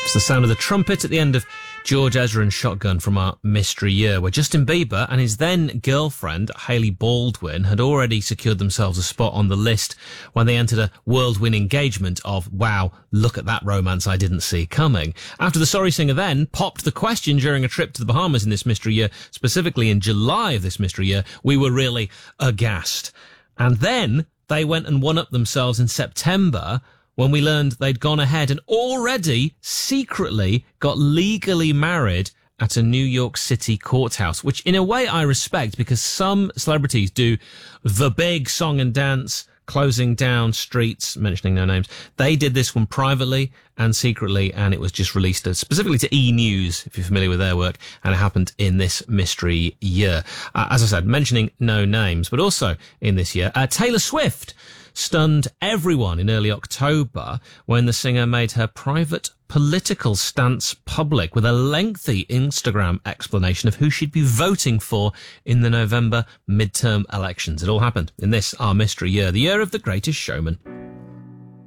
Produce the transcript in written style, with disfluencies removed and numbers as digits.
It's the sound of the trumpet at the end of George Ezra and Shotgun from our Mystery Year, where Justin Bieber and his then girlfriend, Hailey Baldwin, had already secured themselves a spot on the list when they entered a whirlwind engagement of, wow, look at that romance I didn't see coming. After the Sorry Singer then popped the question during a trip to the Bahamas in this Mystery Year, specifically in July of this Mystery Year, we were really aghast. And then they went and one-upped themselves in September when we learned they'd gone ahead and already secretly got legally married at a New York City courthouse, which in a way I respect because some celebrities do the big song and dance, closing down streets, mentioning no names. They did this one privately and secretly, and it was just released specifically to E! News, if you're familiar with their work, and it happened in this Mystery Year. As I said, mentioning no names, but also in this year, Taylor Swift stunned everyone in early October when the singer made her private political stance public with a lengthy Instagram explanation of who she'd be voting for in the November midterm elections. It all happened in this, our Mystery Year, the year of The Greatest Showman.